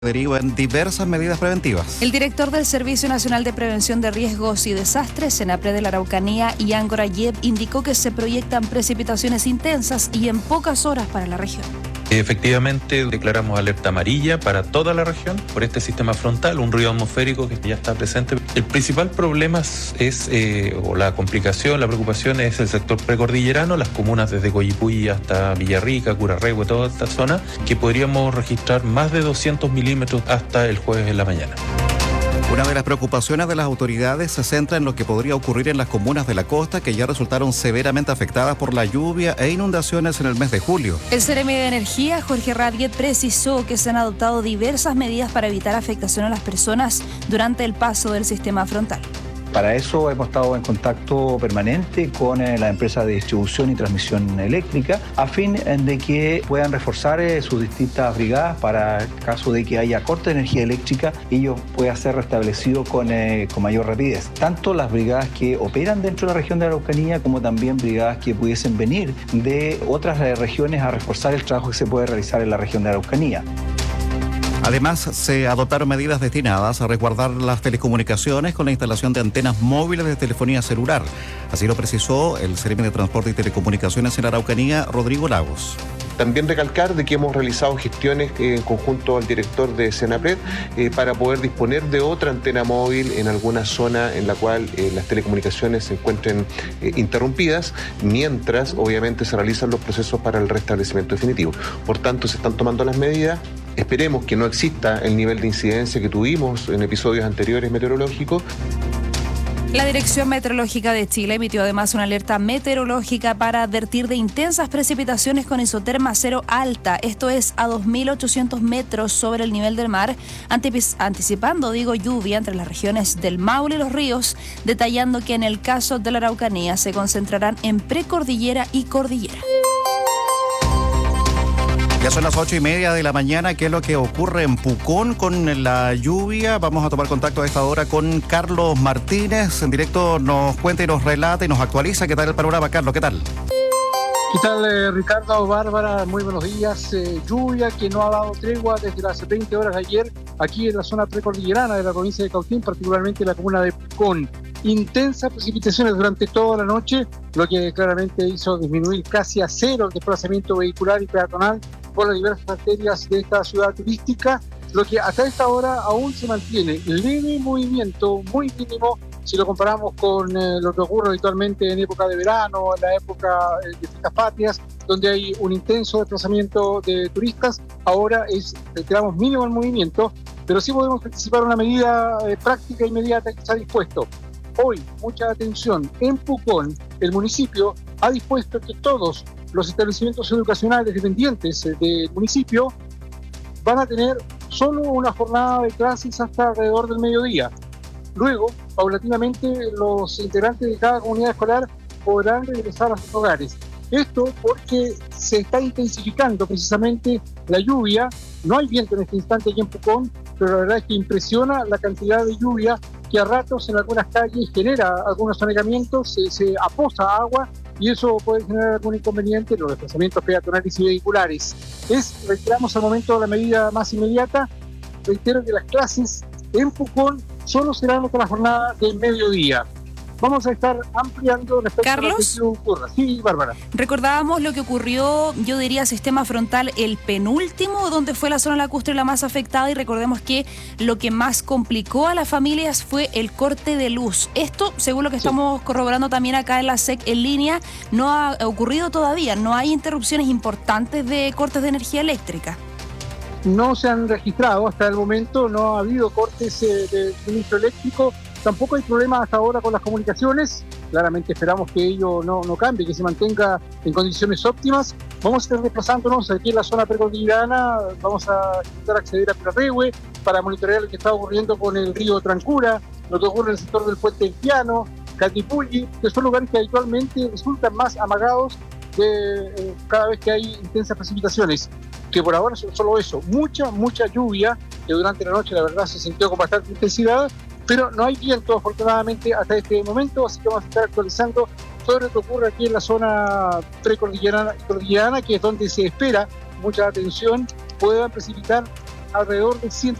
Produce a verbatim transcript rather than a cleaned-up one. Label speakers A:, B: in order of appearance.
A: deriva en diversas medidas preventivas.
B: El director del Servicio Nacional de Prevención de Riesgos y Desastres, Senapred de la Araucanía, Ian Gorayev, indicó que se proyectan precipitaciones intensas y en pocas horas para la región.
C: Efectivamente, declaramos alerta amarilla para toda la región por este sistema frontal, un ruido atmosférico que ya está presente. El principal problema es, eh, o la complicación, la preocupación es el sector precordillerano, las comunas desde Coyipulli hasta Villarrica, Curarrehue, toda esta zona, que podríamos registrar más de doscientos milímetros hasta el jueves en la mañana.
A: Una de las preocupaciones de las autoridades se centra en lo que podría ocurrir en las comunas de la costa que ya resultaron severamente afectadas por la lluvia e inundaciones en el mes de julio.
B: El Seremi de Energía, Jorge Radiet, precisó que se han adoptado diversas medidas para evitar afectación a las personas durante el paso del sistema frontal.
D: Para eso hemos estado en contacto permanente con eh, la empresa de distribución y transmisión eléctrica a fin de que puedan reforzar eh, sus distintas brigadas para el caso de que haya corte de energía eléctrica, ello pueda ser restablecido con, eh, con mayor rapidez. Tanto las brigadas que operan dentro de la región de la Araucanía como también brigadas que pudiesen venir de otras eh, regiones a reforzar el trabajo que se puede realizar en la región de la Araucanía.
A: Además, se adoptaron medidas destinadas a resguardar las telecomunicaciones con la instalación de antenas móviles de telefonía celular. Así lo precisó el Seremi de Transporte y Telecomunicaciones en la Araucanía, Rodrigo Lagos.
E: También recalcar de que hemos realizado gestiones en conjunto al director de Senapred eh, para poder disponer de otra antena móvil en alguna zona en la cual eh, las telecomunicaciones se encuentren eh, interrumpidas, mientras obviamente se realizan los procesos para el restablecimiento definitivo. Por tanto, se están tomando las medidas. Esperemos que no exista el nivel de incidencia que tuvimos en episodios anteriores meteorológicos.
B: La Dirección Meteorológica de Chile emitió además una alerta meteorológica para advertir de intensas precipitaciones con isoterma cero alta, esto es a dos mil ochocientos metros sobre el nivel del mar, anticipando, digo, lluvia entre las regiones del Maule y los ríos, detallando que en el caso de la Araucanía se concentrarán en precordillera y cordillera.
A: Ya son las ocho y media de la mañana. ¿Qué es lo que ocurre en Pucón con la lluvia? Vamos a tomar contacto a esta hora con Carlos Martínez. En directo nos cuenta y nos relata y nos actualiza. ¿Qué tal el panorama, Carlos? ¿Qué tal?
F: ¿Qué tal, eh, Ricardo, Bárbara? Muy buenos días. Eh, lluvia que no ha dado tregua desde las veinte horas de ayer aquí en la zona precordillerana de la provincia de Cautín, particularmente en la comuna de Pucón. Intensas precipitaciones durante toda la noche, lo que claramente hizo disminuir casi a cero el desplazamiento vehicular y peatonal por las diversas arterias de esta ciudad turística, lo que hasta esta hora aún se mantiene leve movimiento, muy mínimo, si lo comparamos con eh, lo que ocurre habitualmente en época de verano, en la época eh, de fiestas patrias, donde hay un intenso desplazamiento de turistas. Ahora es, reiteramos, mínimo el movimiento, pero sí podemos participar en una medida eh, práctica e inmediata que se ha dispuesto. Hoy, mucha atención, en Pucón, el municipio ha dispuesto que todos los establecimientos educacionales dependientes del municipio van a tener solo una jornada de clases hasta alrededor del mediodía. Luego, paulatinamente, los integrantes de cada comunidad escolar podrán regresar a sus hogares. Esto porque se está intensificando precisamente la lluvia. No hay viento en este instante aquí en Pucón, pero la verdad es que impresiona la cantidad de lluvia que a ratos en algunas calles genera algunos anegamientos, se, se aposa agua y eso puede generar algún inconveniente en los desplazamientos peatonales y vehiculares. Es, reiteramos al momento, la medida más inmediata. Reitero que las clases en Pucón solo serán hasta la jornada del mediodía. Vamos a estar ampliando respecto
B: Carlos,
F: a lo que ocurra. Sí, Bárbara.
B: Recordábamos lo que ocurrió, yo diría, sistema frontal, el penúltimo, donde fue la zona lacustre la más afectada, y recordemos que lo que más complicó a las familias fue el corte de luz. Esto, según lo que estamos sí. corroborando también acá en la S E C en línea, no ha ocurrido todavía, no hay interrupciones importantes de cortes de energía eléctrica.
F: No se han registrado hasta el momento, no ha habido cortes eh, de suministro eléctrico. Tampoco hay problemas hasta ahora con las comunicaciones. Claramente esperamos que ello no, no cambie, que se mantenga en condiciones óptimas. Vamos a estar desplazándonos aquí en la zona precordillerana. Vamos a intentar acceder a Curarrehue para monitorear lo que está ocurriendo con el río Trancura, lo que ocurre en el sector del Puente del Piano, Catipulli, que son lugares que habitualmente resultan más amagados de, eh, cada vez que hay intensas precipitaciones. Que por ahora son solo eso, mucha, mucha lluvia, que durante la noche la verdad se sintió con bastante intensidad, pero no hay viento afortunadamente hasta este momento, así que vamos a estar actualizando sobre lo que ocurre aquí en la zona precordillerana y cordillerana, que es donde se espera mucha atención, puedan precipitar alrededor de ciento